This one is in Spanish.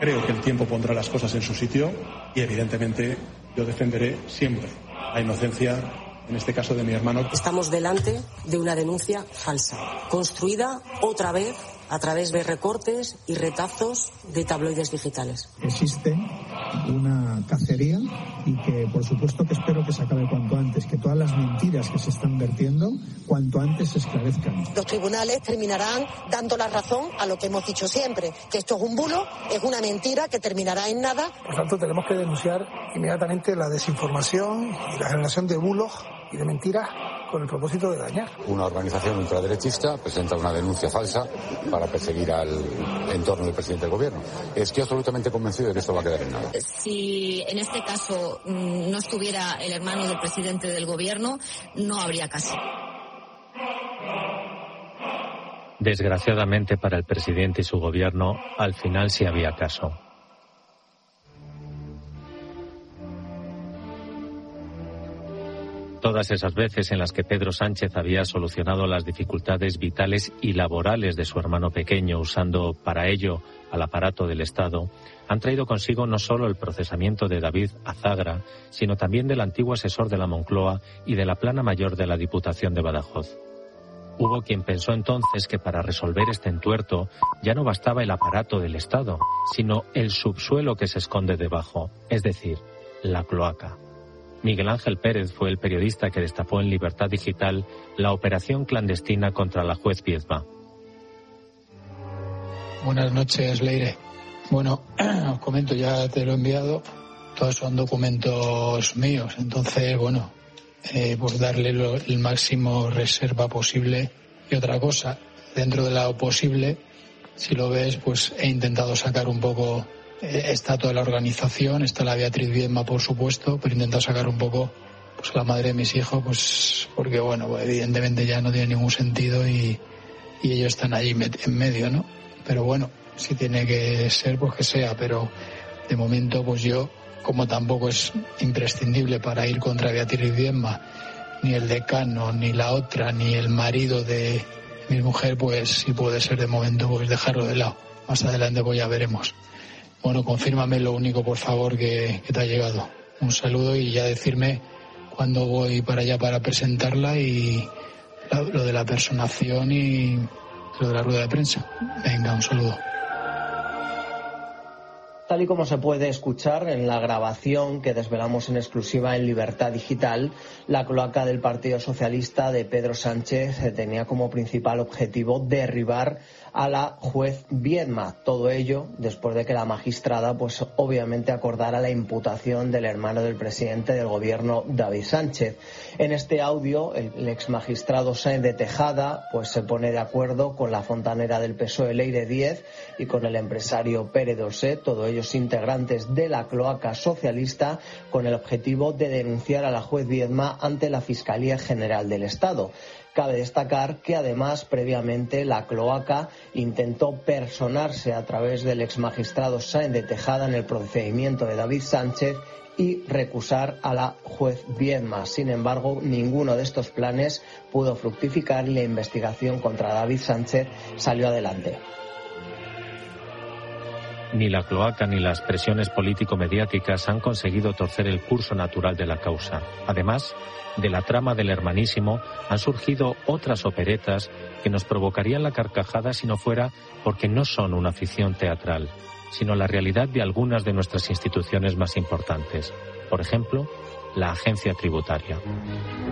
Creo que el tiempo pondrá las cosas en su sitio y, evidentemente, yo defenderé siempre la inocencia, en este caso de mi hermano. Estamos delante de una denuncia falsa, construida otra vez a través de recortes y retazos de tabloides digitales. Existe una cacería y que, por supuesto, que espero que se acabe cuanto antes, que todas las mentiras que se están vertiendo cuanto antes se esclarezcan. Los tribunales terminarán dando la razón a lo que hemos dicho siempre, que esto es un bulo, es una mentira que terminará en nada. Por tanto, tenemos que denunciar inmediatamente la desinformación y la generación de bulos y de mentiras con el propósito de dañar. Una organización ultraderechista presenta una denuncia falsa para perseguir al entorno del presidente del gobierno. Estoy absolutamente convencido de que esto va a quedar en nada. Si en este caso no estuviera el hermano del presidente del gobierno, no habría caso. Desgraciadamente para el presidente y su gobierno, al final sí había caso. Todas esas veces en las que Pedro Sánchez había solucionado las dificultades vitales y laborales de su hermano pequeño usando para ello al aparato del Estado, han traído consigo no solo el procesamiento de David Azagra, sino también del antiguo asesor de la Moncloa y de la plana mayor de la Diputación de Badajoz. Hubo quien pensó entonces que para resolver este entuerto ya no bastaba el aparato del Estado, sino el subsuelo que se esconde debajo, es decir, la cloaca. Miguel Ángel Pérez fue el periodista que destapó en Libertad Digital la operación clandestina contra la juez Biedma. Buenas noches, Leire. Bueno, os comento, ya te lo he enviado. Todos son documentos míos, entonces, bueno, pues darle el máximo reserva posible. Y otra cosa, dentro de lo posible, si lo ves, pues he intentado sacar un poco. Está toda la organización, está la Beatriz Biedma, por supuesto, pero he intentado sacar un poco pues la madre de mis hijos, pues porque, bueno, evidentemente ya no tiene ningún sentido y ellos están allí en medio, ¿no? Pero bueno, si tiene que ser, pues que sea, pero de momento, pues yo, como tampoco es imprescindible para ir contra Beatriz Biedma, ni el decano, ni la otra, ni el marido de mi mujer, pues si puede ser de momento, pues dejarlo de lado. Más adelante pues ya veremos. Bueno, confírmame lo único, por favor, que te ha llegado. Un saludo y ya decirme cuándo voy para allá para presentarla y lo de la personación y lo de la rueda de prensa. Venga, un saludo. Tal y como se puede escuchar en la grabación que desvelamos en exclusiva en Libertad Digital, la cloaca del Partido Socialista de Pedro Sánchez tenía como principal objetivo derribar a la juez Biedma. Todo ello después de que la magistrada, pues obviamente acordara la imputación del hermano del presidente del gobierno, David Sánchez. En este audio, el exmagistrado Sáenz de Tejada, pues se pone de acuerdo con la fontanera del PSOE, Leire Díez, y con el empresario Pere Dorsé, todos ellos integrantes de la cloaca socialista, con el objetivo de denunciar a la juez Biedma ante la Fiscalía General del Estado. Cabe destacar que además previamente la cloaca intentó personarse a través del exmagistrado Sáenz de Tejada en el procedimiento de David Sánchez y recusar a la juez Biedma. Sin embargo, ninguno de estos planes pudo fructificar y la investigación contra David Sánchez salió adelante. Ni la cloaca ni las presiones político-mediáticas han conseguido torcer el curso natural de la causa. Además, de la trama del Hermanísimo han surgido otras operetas que nos provocarían la carcajada si no fuera porque no son una ficción teatral, sino la realidad de algunas de nuestras instituciones más importantes. Por ejemplo, la agencia tributaria.